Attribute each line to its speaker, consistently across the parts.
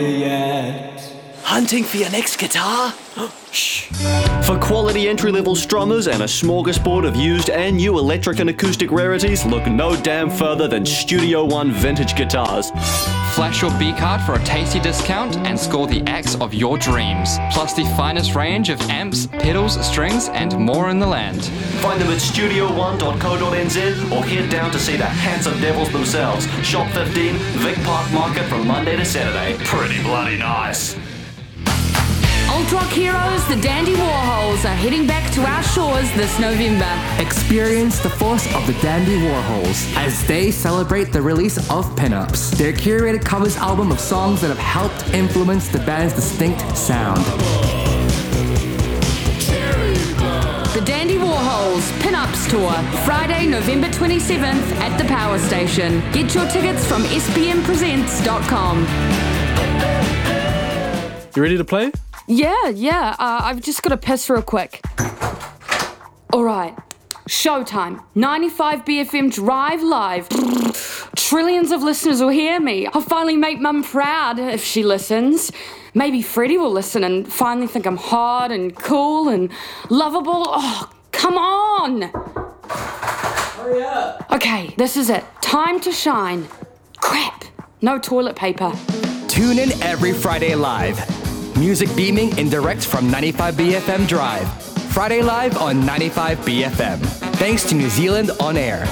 Speaker 1: Hunting for your next guitar?
Speaker 2: Shh. For quality entry-level strummers and a smorgasbord of used and new electric and acoustic rarities, look no damn further than Studio One Vintage Guitars.
Speaker 3: Flash your B-card for a tasty discount and score the axe of your dreams. Plus the finest range of amps, pedals, strings, and more in the land.
Speaker 2: Find them at studio1.co.nz or head down to see the handsome devils themselves. Shop 15, Vic Park Market from Monday to Saturday. Pretty bloody nice.
Speaker 4: Alt rock heroes, the Dandy Warhols, are heading back to our shores this November.
Speaker 5: Experience the force of the Dandy Warhols as they celebrate the release of Pinups, their curated covers album of songs that have helped influence the band's distinct sound.
Speaker 4: The Dandy Warhols Pinups Tour, Friday, November 27th at the Power Station. Get your tickets from spmpresents.com.
Speaker 6: You ready to play?
Speaker 4: Yeah. I've just got to piss real quick. All right. Showtime. 95 BFM Drive Live. Trillions of listeners will hear me. I'll finally make Mum proud if she listens. Maybe Freddie will listen and finally think I'm hot and cool and lovable. Oh, come on.
Speaker 6: Hurry up.
Speaker 4: Okay, this is it. Time to shine. Crap. No toilet paper.
Speaker 5: Tune in every Friday live. Music beaming in direct from 95BFM Drive. Friday live on 95BFM. Thanks to New Zealand On Air.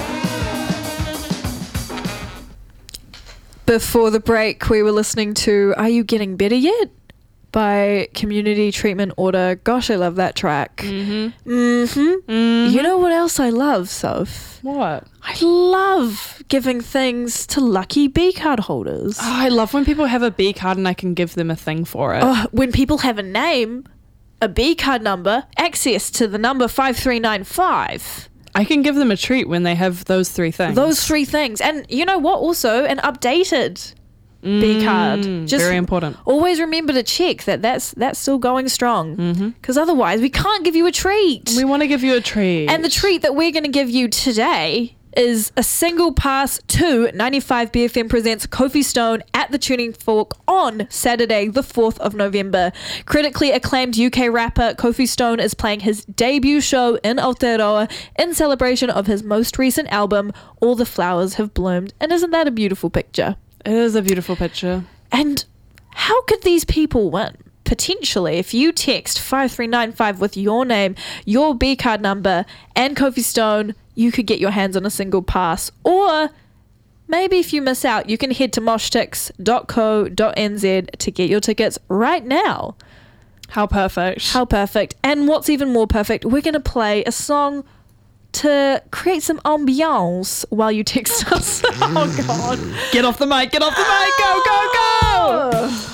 Speaker 7: Before the break, we were listening to Are You Getting Better Yet? By Community Treatment Order. Gosh, I love that track. You know what else I love, Soph?
Speaker 8: What?
Speaker 7: I love giving things to lucky B-card holders.
Speaker 8: Oh, I love when people have a B card and I can give them a thing for it.
Speaker 7: Oh, when people have a name, a B-card number, access to the number 5395.
Speaker 8: I can give them a treat when they have those three things.
Speaker 7: Those three things. And you know what? Also, an updated B-card. Just
Speaker 8: very important.
Speaker 7: Always remember to check that's still going strong. Because otherwise, we can't give you a treat.
Speaker 8: We want to give you a treat.
Speaker 7: And the treat that we're going to give you today is a single pass to 95BFM Presents Kofi Stone at the Tuning Fork on Saturday, the 4th of November. Critically acclaimed UK rapper Kofi Stone is playing his debut show in Aotearoa in celebration of his most recent album, All the Flowers Have Bloomed. And isn't that a beautiful picture?
Speaker 8: It is a beautiful picture.
Speaker 7: And how could these people win? Potentially, if you text 5395 with your name, your B card number, and Kofi Stone, you could get your hands on a single pass. Or maybe if you miss out, you can head to moshtix.co.nz to get your tickets right now.
Speaker 8: How perfect.
Speaker 7: How perfect. And what's even more perfect, we're going to play a song to create some ambiance while you text us. Oh, God.
Speaker 8: Get off the mic. Go, go, go.